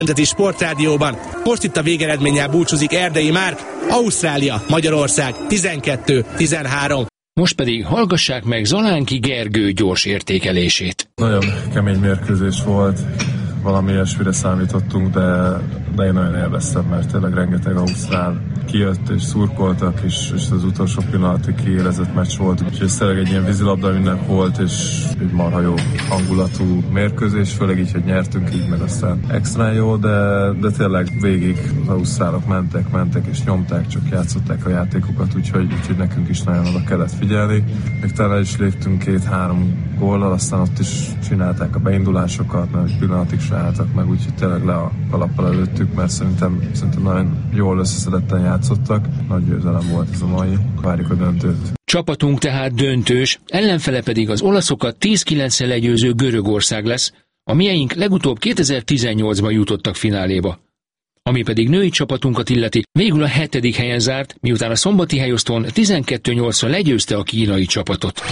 Nemzeti Sportrádióban. Most itt a végeredménnyel búcsúzik Erdei Márk, Ausztrália, Magyarország 12-13. Most pedig hallgassák meg Zalánki Gergő gyors értékelését. Nagyon kemény mérkőzés volt, valami ilyesmire számítottunk, de én nagyon élveztem, mert tényleg rengeteg ausztrál kijött és szurkoltak, és az utolsó pillanatig kiélezett meccs volt. Úgyhogy ez tényleg egy ilyen vízilabda ünnep volt, és egy marha jó hangulatú mérkőzés, főleg így, hogy nyertünk így, meg aztán extra jó, de tényleg végig az ausztrálok mentek és nyomták, csak játszották a játékokat, úgyhogy nekünk is nagyon oda kellett figyelni. Még talán is léptünk 2-3 góllal, aztán ott is csinálták a beindulásokat, mert egy pillanatig se álltak meg, úgyhogy tényleg le a kalappal előttük, mert szerintem nagyon jól összeszedetten játszottak. Nagy győzelem volt ez a mai, várjuk a döntőt. Csapatunk tehát döntős, ellenfele pedig az olaszokat 10-9-szel legyőző Görögország lesz, a mieink legutóbb 2018-ban jutottak fináléba. Ami pedig női csapatunkat illeti, végül a 7. helyen zárt, miután a szombati helyosztón 12-8-ra legyőzte a kínai csapatot.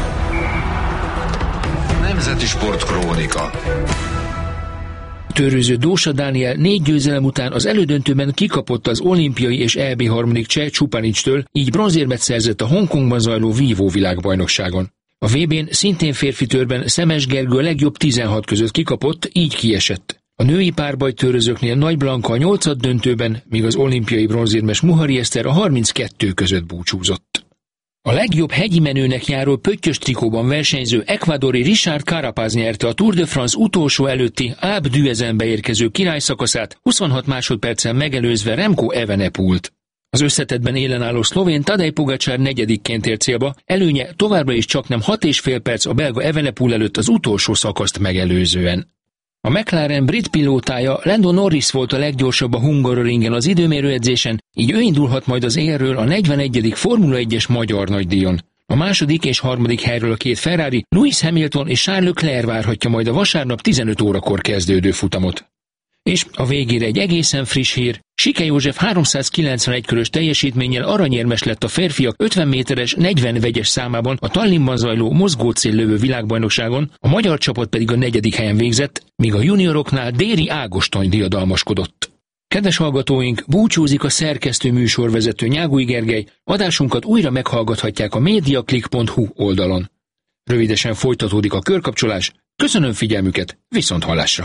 Nemzeti Sport Krónika. Törőző Dósa Dániel 4 győzelem után az elődöntőben kikapott az olimpiai és EB harmadik cseh Csupanicstől, így bronzérmet szerzett a Hongkongban zajló vívó világbajnokságon. A VB-n szintén férfi törben Szemes Gergő a legjobb 16 között kikapott, így kiesett. A női párbajtőrözőknél Nagy Blanka a 8. döntőben, míg az olimpiai bronzérmes Muhari Eszter a 32 között búcsúzott. A legjobb hegyi menőnek járó pöttyös trikóban versenyző ekvadori Richard Carapaz nyerte a Tour de France utolsó előtti Alpe d'Huezenbe érkező királyszakaszát, 26 másodperccel megelőzve Remco Evenepoelt. Az összetettben élenálló szlovén Tadej Pogačar 4-ként ért célba, előnye továbbra is csaknem 6,5 perc a belga Evenepoel előtt az utolsó szakaszt megelőzően. A McLaren brit pilótája Lando Norris volt a leggyorsabb a Hungaroringen az időmérőedzésen, így ő indulhat majd az élről a 41. Formula 1-es magyar nagydíjon. A második és harmadik helyről a 2 Ferrari, Lewis Hamilton és Charles Leclerc várhatja majd a vasárnap 15 órakor kezdődő futamot. És a végére egy egészen friss hír. Sike József 391 körös teljesítménnyel aranyérmes lett a férfiak 50 méteres 40 vegyes számában a Tallinnban zajló mozgócéllövő világbajnokságon, a magyar csapat pedig a 4. helyen végzett, míg a junioroknál Déri Ágoston diadalmaskodott. Kedves hallgatóink, búcsúzik a szerkesztő műsorvezető Nyágui Gergely, adásunkat újra meghallgathatják a mediaclick.hu oldalon. Rövidesen folytatódik a körkapcsolás, köszönöm figyelmüket, viszonthallásra!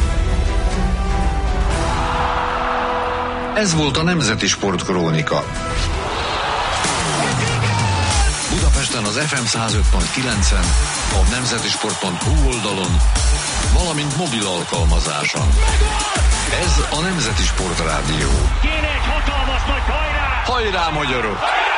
Ez volt a Nemzeti Sport Krónika. Budapesten az FM 105.9-en, a nemzetisport.hu oldalon, valamint mobil alkalmazáson. Ez a Nemzeti Sport Rádió. Kéne egy hatalmas nagy hajrá! Hajrá, magyarok!